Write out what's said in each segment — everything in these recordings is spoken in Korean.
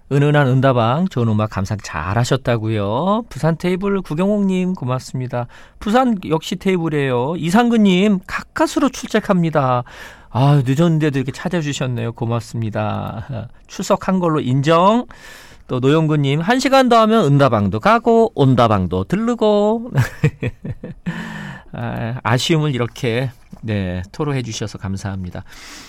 은은한 응답방 좋은 음악 감상 잘 하셨다고요. 부산 테이블 구경옥님 고맙습니다. 부산 역시 테이블이에요. 이상근님 가까스로 출첵합니다. 아, 늦었는데도 이렇게 찾아주셨네요. 고맙습니다. 출석한 걸로 인정. 또 노영구님 1시간 더 하면 응답방도 가고 온다방도 들르고 아쉬움을 이렇게 토로해 주셔서 감사합니다.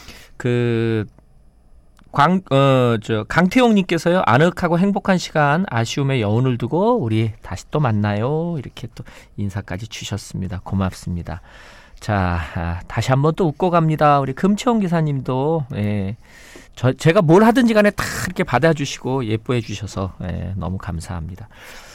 강태용님께서요, 아늑하고 행복한 시간, 아쉬움의 여운을 두고 우리 다시 또 만나요. 이렇게 또 인사까지 주셨습니다. 고맙습니다. 자, 다시 한번 또 웃고 갑니다. 우리 금채원 기사님도, 제가 뭘 하든지 간에 다 이렇게 받아주시고 예뻐해 주셔서, 너무 감사합니다.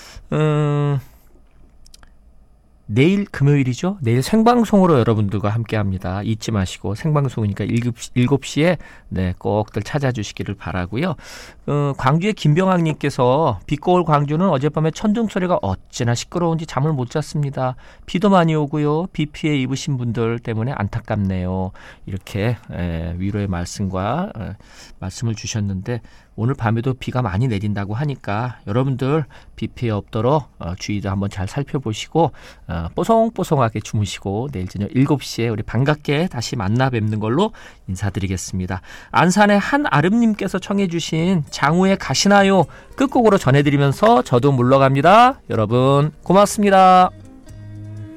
내일 금요일이죠. 내일 생방송으로 여러분들과 함께합니다. 잊지 마시고 생방송이니까 7시에 꼭들 찾아주시기를 바라고요. 광주의 김병학님께서 비꼬올 광주는 어젯밤에 천둥 소리가 어찌나 시끄러운지 잠을 못 잤습니다. 비도 많이 오고요. 비 피해 입으신 분들 때문에 안타깝네요. 이렇게 위로의 말씀과 말씀을 주셨는데 오늘 밤에도 비가 많이 내린다고 하니까 여러분들 비 피해 없도록 주의도 한번 잘 살펴보시고 뽀송뽀송하게 주무시고 내일 저녁 7시에 우리 반갑게 다시 만나 뵙는 걸로 인사드리겠습니다. 안산의 한아름님께서 청해 주신 장우의 가시나요 끝곡으로 전해드리면서 저도 물러갑니다. 여러분 고맙습니다.